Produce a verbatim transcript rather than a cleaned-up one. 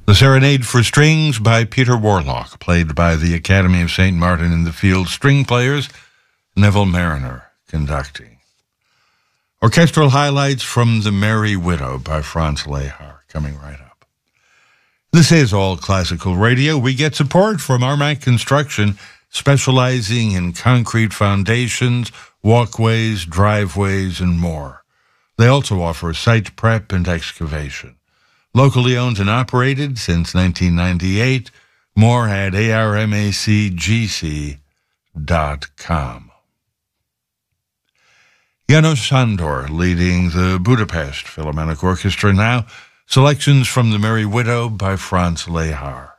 The Serenade for Strings by Peter Warlock, played by the Academy of Saint Martin in the Fields String Players, Neville Mariner conducting. Orchestral highlights from The Merry Widow by Franz Lehár, coming right up. This is All Classical Radio. We get support from Armac Construction, specializing in concrete foundations, walkways, driveways, and more. They also offer site prep and excavation. Locally owned and operated since nineteen ninety-eight. More at A R M A C G C dot com. János Sándor leading the Budapest Philharmonic Orchestra now. Selections from The Merry Widow by Franz Lehár.